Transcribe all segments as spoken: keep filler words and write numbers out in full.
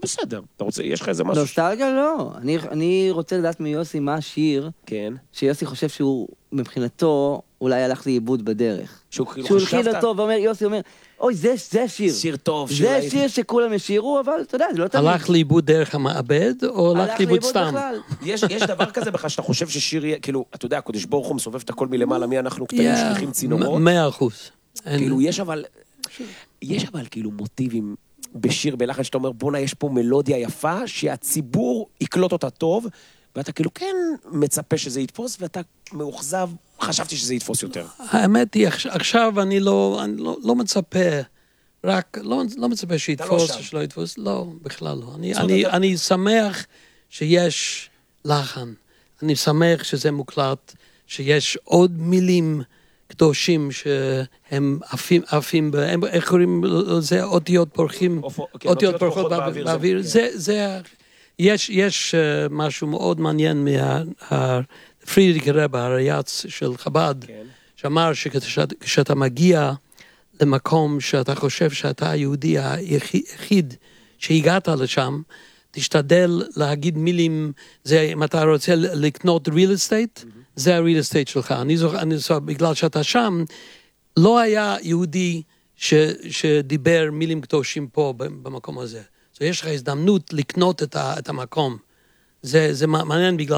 בסדר. אתה רוצה, יש לך איזה משהו? נוסטלגיה לא. אני, אני רוצה לדעת מיוסי מה השיר, כן. שיוסי חושב שהוא, מבחינתו, אולי הלך לאיבוד בדרך. שהוא כאילו שהוא חשבת... הלחין אותו, ואומר, יוסי אומר, אוי, זה, זה שיר. שיר טוב. זה שיר שכולם ישירו, אבל אתה יודע, זה לא תמיד. הלך לאיבוד דרך המעבד, או הלך לאיבוד סתם? בכלל. יש, יש דבר כזה בכלל שאתה חושב ששיר יהיה, כאילו, אתה יודע, הקדוש ברוך הוא מסובב את הכל מלמעלה, מי אנחנו קטנים שליחים צינורות. מאה אחוז. כאילו, יש אבל, יש אבל כאילו מוטיבים בשיר, בלחן שאתה אומר, בונה, יש פה מלודיה יפה, שהציבור יקלוט אותה טוב, ואתה כאילו כן מצפה שזה יתפוס, ואתה מאוכזב, חשבתי שזה יתפוס יותר. האמת היא, עכשיו אני לא, אני לא, לא מצפה, רק, לא, לא מצפה שיתפוס, לא שלא יתפוס, לא, בכלל לא. אני, אני, אתה... אני שמח שיש לחן, אני שמח שזה מוקלט, שיש עוד מילים קדושים שהם עפים, עפים, איך קוראים לזה? אותיות פורחים, אותיות פורחות באוויר, זה, זה, יש, יש משהו מאוד מעניין מהפרידריך רבה, הרייץ של חב"ד, שאמר שכשאתה מגיע למקום שאתה חושב שאתה היהודי היחיד שהגעת לשם, תשתדל להגיד מילים, זה אם אתה רוצה לקנות real estate, זה ה-real estate שלך. אני זוכר, אני זוכר, בגלל שאתה שם, לא היה יהודי ש, שדיבר מילים קדושים פה במקום הזה. אז יש לך הזדמנות לקנות את, ה, את המקום. זה, זה מעניין בגלל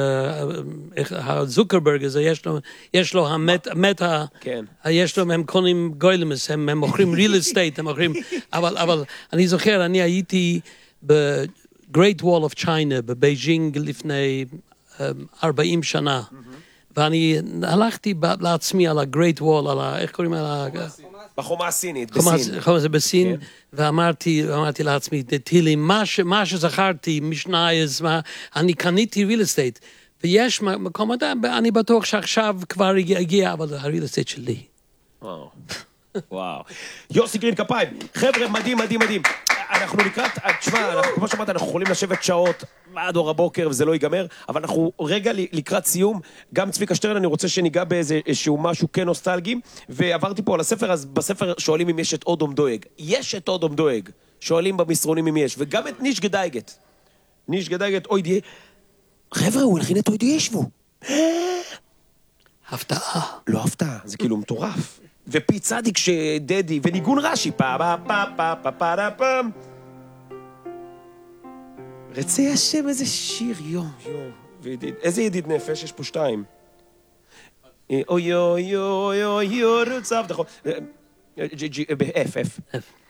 שהזוקרברג הזה, יש לו, יש לו המט, מטה, כן. יש לו, הם קונים גוילמס, הם, הם מוכרים real estate, הם מוכרים, אבל, אבל אני זוכר, אני הייתי ב-Great Wall of China, בבייג'ינג לפני ארבעים שנה, ואני הלכתי לעצמי על ה-Great Wall, על ה... איך קוראים לה? בחומה הסינית, בסין. חומה זה בסין, ואמרתי, אמרתי לעצמי, תהילי, מה שזכרתי, משנייז, אני קניתי real estate, ויש מקום, אני בטוח שעכשיו כבר הגיע, אבל ה-real estate שלי. וואו. וואו. יוסי גרין, כפיים. חבר'ה, מדהים, מדהים, מדהים. אנחנו לקראת, תשמע, כמו שאמרת, אנחנו יכולים לשבת שעות עד אור הבוקר וזה לא ייגמר, אבל אנחנו רגע לקראת סיום, גם צביקה שטרן, אני רוצה שניגע באיזשהו משהו כן נוסטלגי, ועברתי פה על הספר, אז בספר שואלים אם יש את אודום דואג. יש את אודום דואג. שואלים במסרונים אם יש, וגם את ניש גדייגת. ניש גדייגת, אוי די... חבר'ה, הוא הלחין את אוי די ישבו. הפתעה. לא הפתעה, זה כאילו מטורף. ופי צדיק שדדי, וניגון רש"י, פה פה פה פה פה פה פה רצי השם, איזה שיר, יום, יום. איזה ידיד נפש, יש פה שתיים. אוי אוי אוי אוי אוי רוצב, נכון. F, F.